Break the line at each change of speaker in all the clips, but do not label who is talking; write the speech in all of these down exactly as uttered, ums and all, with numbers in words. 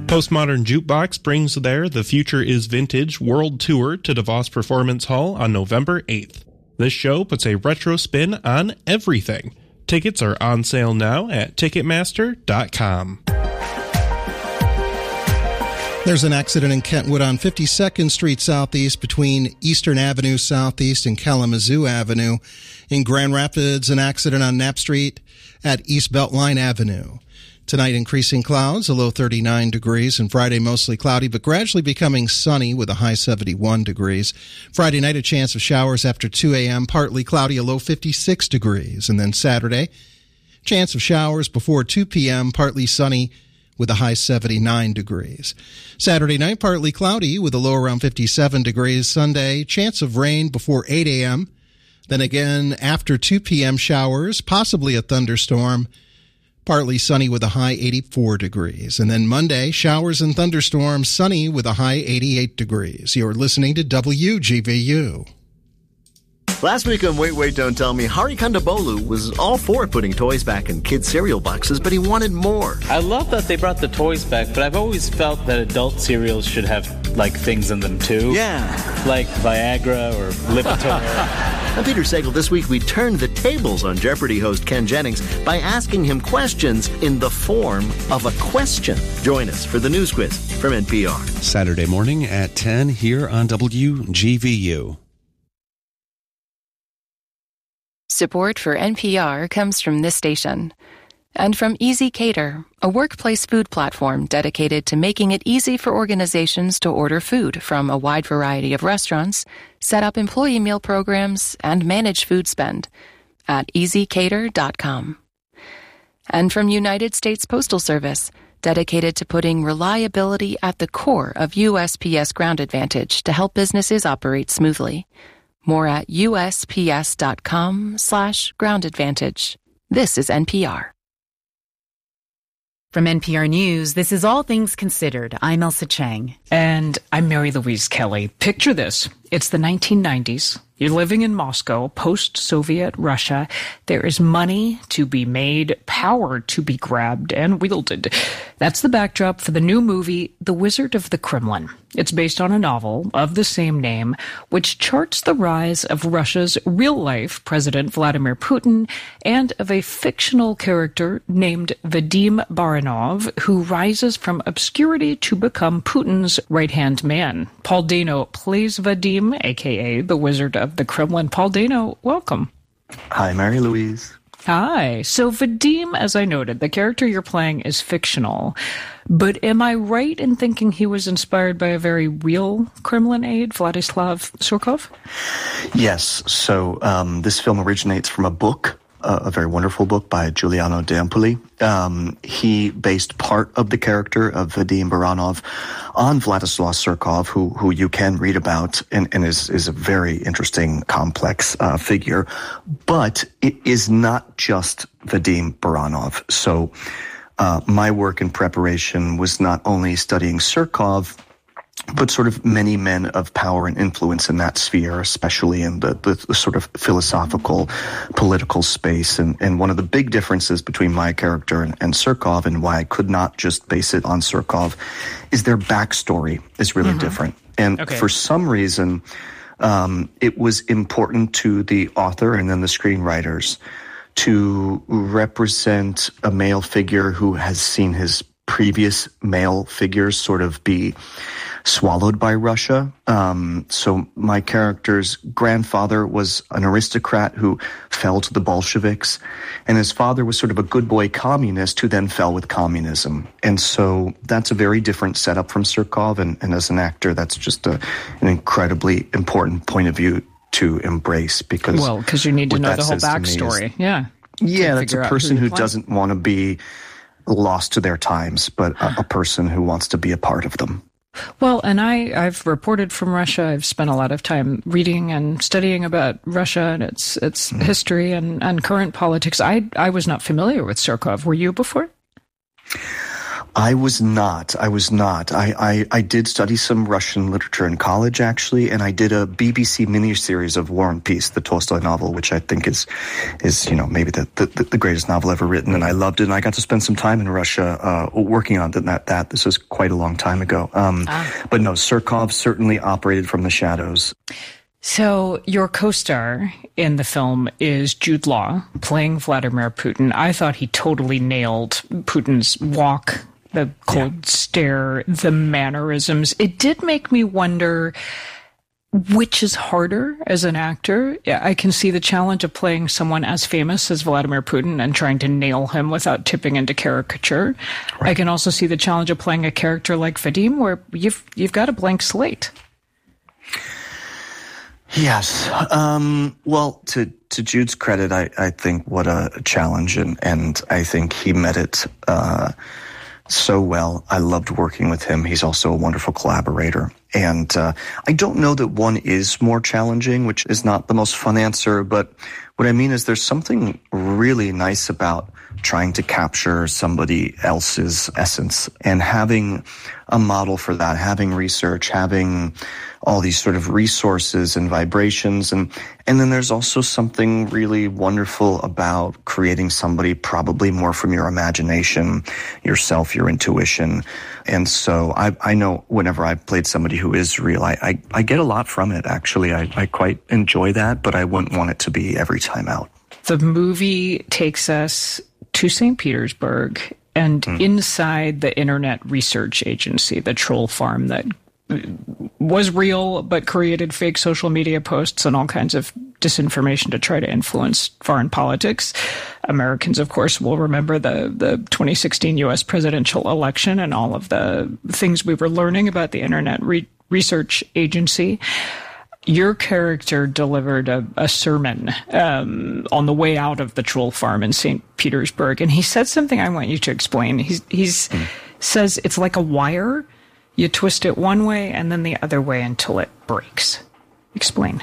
Postmodern Jukebox brings their The Future is Vintage World Tour to DeVos Performance Hall on November eighth. This show puts a retro spin on everything. Tickets are on sale now at Ticketmaster dot com.
There's an accident in Kentwood on fifty-second Street Southeast between Eastern Avenue Southeast and Kalamazoo Avenue. In Grand Rapids, an accident on Knapp Street at East Beltline Avenue. Tonight, increasing clouds, a low thirty-nine degrees, and Friday mostly cloudy, but gradually becoming sunny with a high seventy-one degrees. Friday night, a chance of showers after two a.m., partly cloudy, a low fifty-six degrees. And then Saturday, chance of showers before two p.m., partly sunny with a high seventy-nine degrees. Saturday night, partly cloudy with a low around fifty-seven degrees. Sunday, chance of rain before eight a.m., then again after two p.m., showers, possibly a thunderstorm. Partly sunny with a high eighty-four degrees. And then Monday, showers and thunderstorms, sunny with a high eighty-eight degrees. You're listening to W G V U.
Last week on Wait, Wait, Don't Tell Me, Hari Kondabolu was all for putting toys back in kids' cereal boxes, but he wanted more.
I love that they brought the toys back, but I've always felt that adult cereals should have, like, things in them, too.
Yeah.
Like Viagra or Lipitor.
On Peter Sagal, this week we turned the tables on Jeopardy host Ken Jennings by asking him questions in the form of a question. Join us for the news quiz from N P R.
Saturday morning at ten here on W G V U.
Support for N P R comes from this station and from Easy Cater, a workplace food platform dedicated to making it easy for organizations to order food from a wide variety of restaurants, set up employee meal programs, and manage food spend at easy cater dot com. And from United States Postal Service, dedicated to putting reliability at the core of U S P S Ground Advantage to help businesses operate smoothly. More at U S P S dot com slash ground advantage. This is N P R.
From N P R News, this is All Things Considered. I'm Elsa Chang.
And I'm Mary Louise Kelly. Picture this. It's the nineteen nineties. You're living in Moscow, post-Soviet Russia. There is money to be made, power to be grabbed and wielded. That's the backdrop for the new movie, The Wizard of the Kremlin. It's based on a novel of the same name, which charts the rise of Russia's real-life President Vladimir Putin and of a fictional character named Vadim Baranov, who rises from obscurity to become Putin's right-hand man. Paul Dano plays Vadim, a k a the Wizard of the Kremlin. Paul Dano, welcome.
Hi, Mary Louise.
Hi. So Vadim, as I noted, the character you're playing is fictional. But am I right in thinking he was inspired by a very real Kremlin aide, Vladislav Surkov?
Yes. So um, this film originates from a book, uh, a very wonderful book by Giuliano D'Ampoli. Um, he based part of the character of Vadim Baranov on Vladislav Surkov, who who you can read about and, and is, is a very interesting, complex uh, figure. But it is not just Vadim Baranov. So uh, my work in preparation was not only studying Surkov, but sort of many men of power and influence in that sphere, especially in the, the, the sort of philosophical, political space. And, and one of the big differences between my character and, and Surkov, and why I could not just base it on Surkov, is their backstory is really mm-hmm. different. And okay. for some reason, um, it was important to the author and then the screenwriters to represent a male figure who has seen his previous male figures sort of be swallowed by Russia. Um, so my character's grandfather was an aristocrat who fell to the Bolsheviks, and his father was sort of a good boy communist who then fell with communism. And so that's a very different setup from Surkov, and, and as an actor, that's just a, an incredibly important point of view to embrace, because
well, because you need to know the whole backstory. Is, yeah,
yeah, that's a person who, who doesn't want to be lost to their times, but a, a person who wants to be a part of them.
Well, and I, I've reported from Russia. I've spent a lot of time reading and studying about Russia and its its mm. history and, and current politics. I I was not familiar with Surkov. Were you before?
I was not. I was not. I, I, I did study some Russian literature in college, actually, and I did a B B C miniseries of War and Peace, the Tolstoy novel, which I think is, is you know, maybe the, the, the greatest novel ever written, and I loved it, and I got to spend some time in Russia uh, working on that. That This was quite a long time ago. Um, ah. But no, Surkov certainly operated from the shadows.
So your co-star in the film is Jude Law, playing Vladimir Putin. I thought he totally nailed Putin's walk, the cold yeah. stare, the mannerisms. It did make me wonder which is harder as an actor. I can see the challenge of playing someone as famous as Vladimir Putin and trying to nail him without tipping into caricature. Right. I can also see the challenge of playing a character like Vadim, where you've you've got a blank slate.
Yes. Um, well, to, to Jude's credit, I, I think what a challenge, and, and I think he met it uh, so well. I loved working with him. He's also a wonderful collaborator. And uh, I don't know that one is more challenging, which is not the most fun answer, but what I mean is there's something really nice about trying to capture somebody else's essence and having a model for that, having research, having all these sort of resources and vibrations. And, and then there's also something really wonderful about creating somebody probably more from your imagination, yourself, your intuition. And so I, I know whenever I've played somebody who is real, I, I, I get a lot from it, actually. I, I quite enjoy that, but I wouldn't want it to be every time out.
The movie takes us to Saint Petersburg and mm. inside the Internet Research Agency, the troll farm that was real but created fake social media posts and all kinds of disinformation to try to influence foreign politics. Americans, of course, will remember the, the twenty sixteen U S presidential election and all of the things we were learning about the Internet Re- Research Agency. Your character delivered a, a sermon um, on the way out of the troll farm in Saint Petersburg, and he said something I want you to explain. He's, he's mm. says it's like a wire. You twist it one way and then the other way until it breaks. Explain.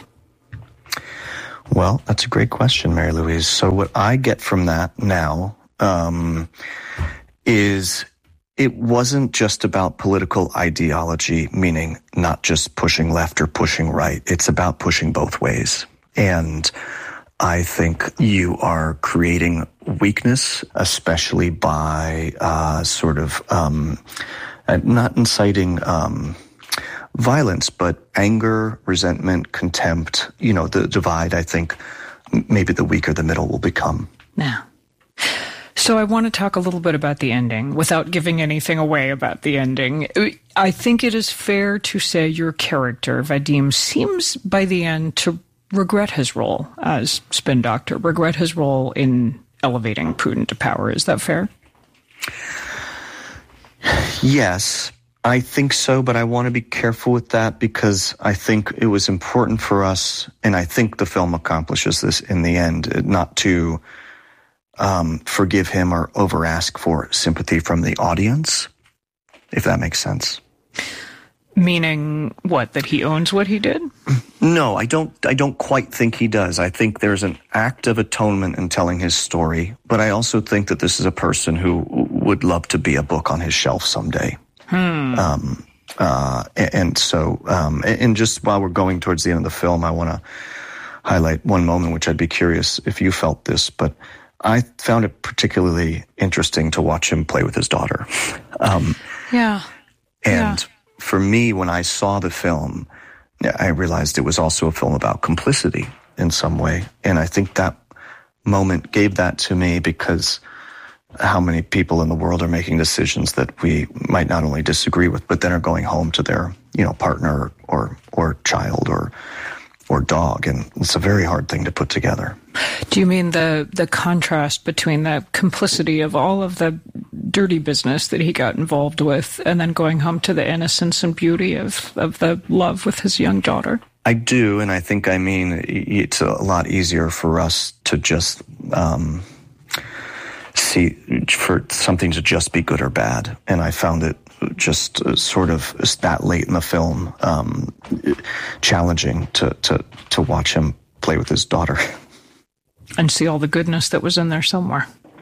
Well, that's a great question, Mary Louise. So what I get from that now um, is it wasn't just about political ideology, meaning not just pushing left or pushing right. It's about pushing both ways. And I think you are creating weakness, especially by uh, sort of um, not inciting um, violence, but anger, resentment, contempt. You know, the divide, I think maybe the weaker the middle will become.
Now, so I want to talk a little bit about the ending without giving anything away about the ending. I think it is fair to say your character, Vadim, seems by the end to regret his role as spin doctor, regret his role in elevating Putin to power. Is that fair?
Yes, I think so, but I want to be careful with that because I think it was important for us, and I think the film accomplishes this in the end, not to um, forgive him or over ask for sympathy from the audience, if that makes sense.
Meaning what? That he owns what he did?
No, I don't. I don't quite think he does. I think there's an act of atonement in telling his story, but I also think that this is a person who would love to be a book on his shelf someday.
Hmm.
Um, uh, and, and so, um, and just while we're going towards the end of the film, I want to highlight one moment, which I'd be curious if you felt this, but I found it particularly interesting to watch him play with his daughter. Um,
yeah.
And.
Yeah.
For me, when I saw the film, I realized it was also a film about complicity in some way. And I think that moment gave that to me because how many people in the world are making decisions that we might not only disagree with, but then are going home to their, you know, partner or, or child or, or dog. And it's a very hard thing to put together.
Do you mean the, the contrast between the complicity of all of the dirty business that he got involved with and then going home to the innocence and beauty of, of the love with his young daughter?
I do, and I think, I mean, it's a lot easier for us to just um, see, for something to just be good or bad. And I found it just sort of that late in the film um, challenging to, to, to watch him play with his daughter.
And see all the goodness that was in there somewhere.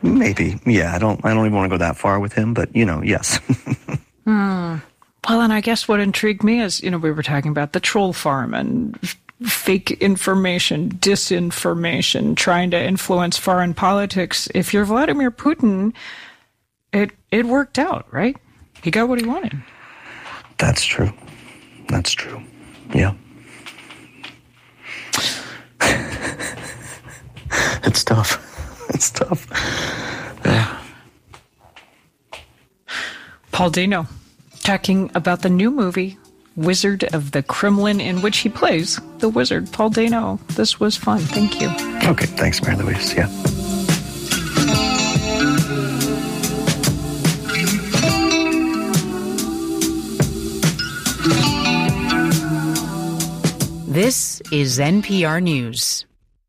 Maybe. Yeah, I don't I don't even want to go that far with him, but, you know, yes.
hmm. Well, and I guess what intrigued me is, you know, we were talking about the troll farm and f- fake information, disinformation, trying to influence foreign politics. If you're Vladimir Putin, it it worked out, right? He got what he wanted.
That's true. That's true. Yeah. It's tough. It's tough. Yeah.
Paul Dano talking about the new movie, Wizard of the Kremlin, in which he plays the wizard. Paul Dano, this was fun. Thank you.
Okay, thanks, Mary Louise. Yeah.
This is N P R News.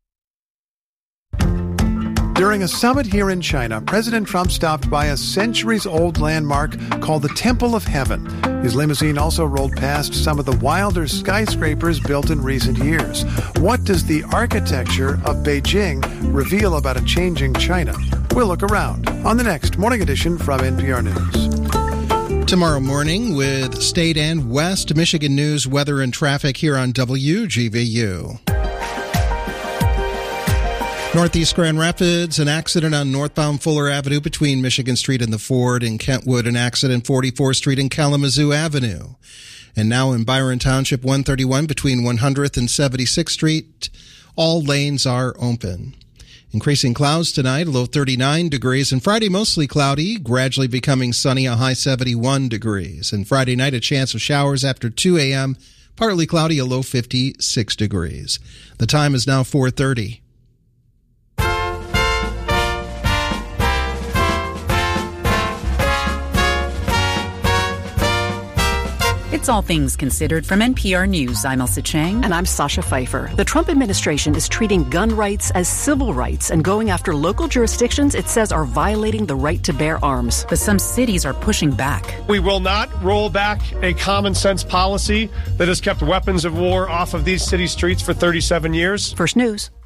During a summit here in China, President Trump stopped by a centuries-old landmark called the Temple of Heaven. His limousine also rolled past some of the wilder skyscrapers built in recent years. What does the architecture of Beijing reveal about a changing China? We'll look around on the next Morning Edition from N P R News.
Tomorrow morning with State and West Michigan news, weather, and traffic here on W G V U. Northeast Grand Rapids, an accident on northbound Fuller Avenue between Michigan Street and the Ford. In Kentwood, an accident forty-fourth Street and Kalamazoo Avenue. And now in Byron Township, one thirty-one between one hundredth and seventy-sixth Street. All lanes are open. Increasing clouds tonight, a low thirty-nine degrees. And Friday, mostly cloudy, gradually becoming sunny, a high seventy-one degrees. And Friday night, a chance of showers after two a.m., partly cloudy, a low fifty-six degrees. The time is now four thirty.
It's All Things Considered from N P R News. I'm Elsa Chang.
And I'm Sasha Pfeiffer. The Trump administration is treating gun rights as civil rights and going after local jurisdictions it says are violating the right to bear arms.
But some cities are pushing back.
We will not roll back a common sense policy that has kept weapons of war off of these city streets for thirty-seven years.
First News.